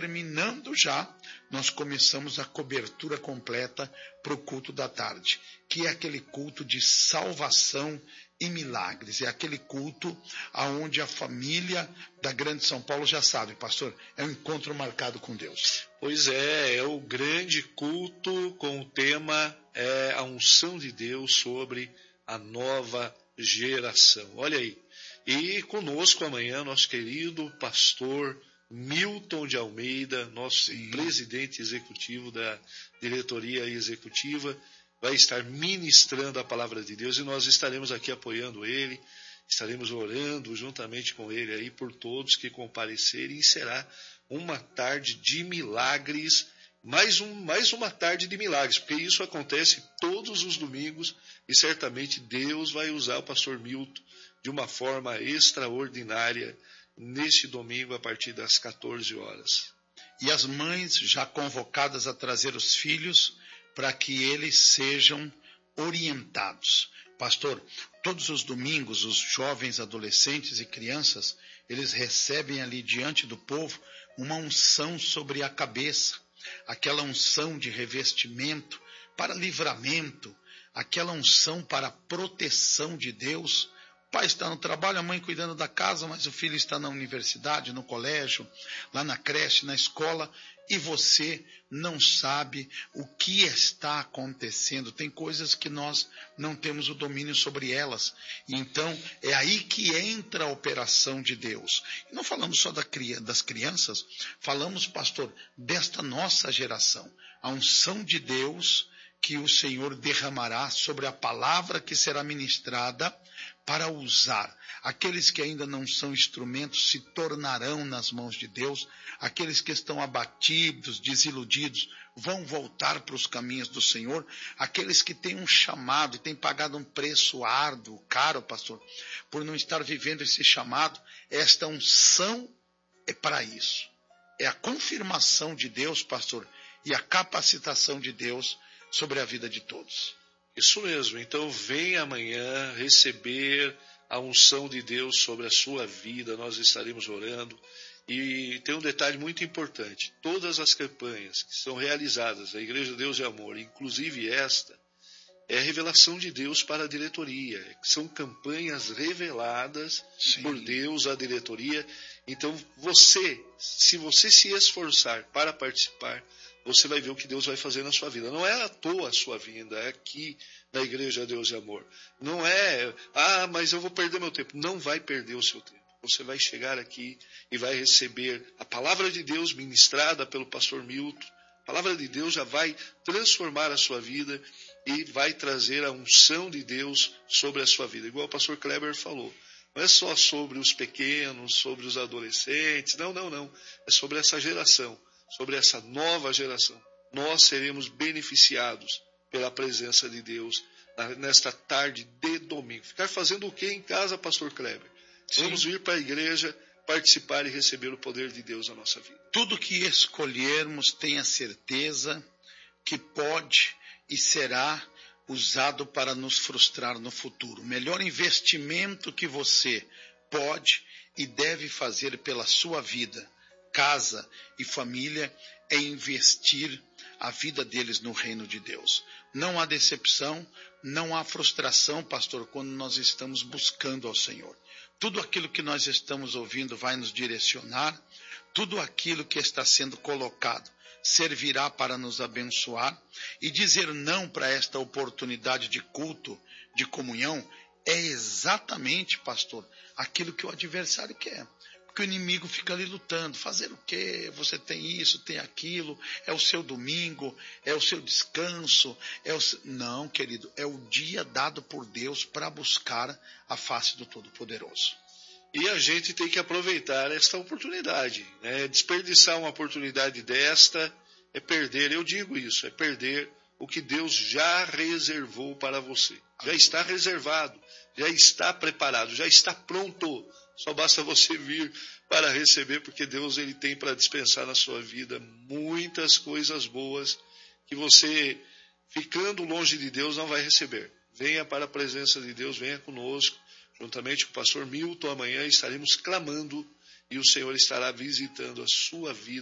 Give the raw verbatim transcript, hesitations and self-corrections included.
terminando já, nós começamos a cobertura completa para o culto da tarde, que é aquele culto de salvação e milagres. É aquele culto onde a família da Grande São Paulo já sabe, pastor, é um encontro marcado com Deus. Pois é, é o grande culto com o tema é a unção de Deus sobre a nova geração. Olha aí. E conosco amanhã, nosso querido pastor Milton de Almeida, nosso Sim. presidente executivo da diretoria executiva, vai estar ministrando a palavra de Deus e nós estaremos aqui apoiando ele, estaremos orando juntamente com ele aí por todos que comparecerem e será uma tarde de milagres, mais, um, mais uma tarde de milagres, porque isso acontece todos os domingos e certamente Deus vai usar o pastor Milton de uma forma extraordinária neste domingo a partir das quatorze horas. E as mães já convocadas a trazer os filhos para que eles sejam orientados. Pastor, todos os domingos os jovens, adolescentes e crianças, eles recebem ali diante do povo uma unção sobre a cabeça, aquela unção de revestimento para livramento, aquela unção para proteção de Deus. O pai está no trabalho, a mãe cuidando da casa, mas o filho está na universidade, no colégio, lá na creche, na escola, e você não sabe o que está acontecendo. Tem coisas que nós não temos o domínio sobre elas. E então, é aí que entra a operação de Deus. E não falamos só das crianças, falamos, pastor, desta nossa geração. A unção de Deus que o Senhor derramará sobre a palavra que será ministrada para usar. Aqueles que ainda não são instrumentos se tornarão nas mãos de Deus. Aqueles que estão abatidos, desiludidos, vão voltar para os caminhos do Senhor. Aqueles que têm um chamado e têm pagado um preço árduo, caro, pastor, por não estar vivendo esse chamado, esta unção é para isso. É a confirmação de Deus, pastor, e a capacitação de Deus sobre a vida de todos. Isso mesmo, então vem amanhã receber a unção de Deus sobre a sua vida, nós estaremos orando. E tem um detalhe muito importante, todas as campanhas que são realizadas na Igreja Deus e Amor, inclusive esta, é a revelação de Deus para a diretoria, são campanhas reveladas Sim. por Deus à diretoria. Então você, se você se esforçar para participar, você vai ver o que Deus vai fazer na sua vida. Não é à toa a sua vinda, é aqui na Igreja Deus e Amor. Não é, ah, mas eu vou perder meu tempo. Não vai perder o seu tempo. Você vai chegar aqui e vai receber a palavra de Deus ministrada pelo pastor Milton. A palavra de Deus já vai transformar a sua vida e vai trazer a unção de Deus sobre a sua vida. Igual o pastor Kleber falou. Não é só sobre os pequenos, sobre os adolescentes. Não, não, não. É sobre essa geração. Sobre essa nova geração, nós seremos beneficiados pela presença de Deus nesta tarde de domingo. Ficar fazendo o que em casa, pastor Kleber? Sim. Vamos vir para a igreja, participar e receber o poder de Deus na nossa vida. Tudo que escolhermos, tenha certeza que pode e será usado para nos frustrar no futuro. O melhor investimento que você pode e deve fazer pela sua vida, casa e família, é investir a vida deles no reino de Deus. Não há decepção, não há frustração, pastor, quando nós estamos buscando ao Senhor. Tudo aquilo que nós estamos ouvindo vai nos direcionar, tudo aquilo que está sendo colocado servirá para nos abençoar, e dizer não para esta oportunidade de culto, de comunhão, é exatamente, pastor, aquilo que o adversário quer. Porque o inimigo fica ali lutando. Fazer o quê? Você tem isso, tem aquilo, é o seu domingo, é o seu descanso. É o seu... Não, querido, é o dia dado por Deus para buscar a face do Todo-Poderoso. E a gente tem que aproveitar esta oportunidade. Né? Desperdiçar uma oportunidade desta é perder, eu digo isso, é perder o que Deus já reservou para você. Já está reservado, já está preparado, já está pronto. Só basta você vir para receber, porque Deus ele tem para dispensar na sua vida muitas coisas boas que você, ficando longe de Deus, não vai receber. Venha para a presença de Deus, venha conosco, juntamente com o pastor Milton. Amanhã estaremos clamando e o Senhor estará visitando a sua vida.